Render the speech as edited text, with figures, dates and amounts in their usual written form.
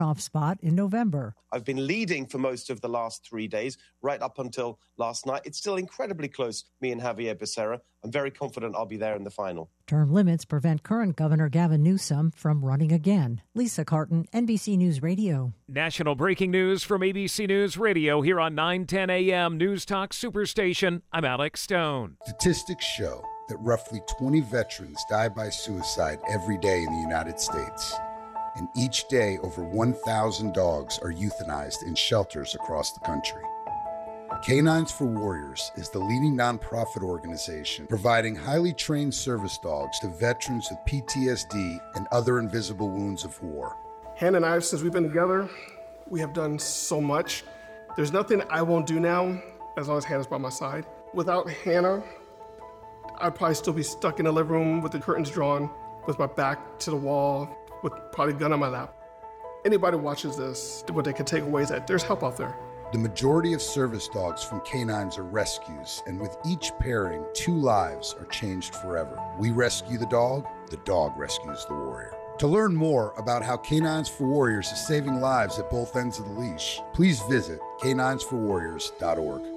off spot in November. I've been leading for most of the last 3 days, right up until last night. It's still incredibly close, me and Javier Becerra. I'm very confident I'll be there in the final. Term limits prevent current Governor Gavin Newsom from running again. Lisa Carton, NBC News Radio. National breaking news from ABC News Radio here on 910 a.m. News Talk Superstation. I'm Alex Stone. Statistics show that roughly 20 veterans die by suicide every day in the United States. And each day, over 1,000 dogs are euthanized in shelters across the country. Canines for Warriors is the leading nonprofit organization providing highly trained service dogs to veterans with PTSD and other invisible wounds of war. Hannah and I, since we've been together, we have done so much. There's nothing I won't do now as long as Hannah's by my side. Without Hannah, I'd probably still be stuck in the living room with the curtains drawn, with my back to the wall, with probably a gun on my lap. Anybody watches this, what they can take away is that there's help out there. The majority of service dogs from canines are rescues, and with each pairing, 2 lives are changed forever. We rescue the dog rescues the warrior. To learn more about how Canines for Warriors is saving lives at both ends of the leash, please visit caninesforwarriors.org.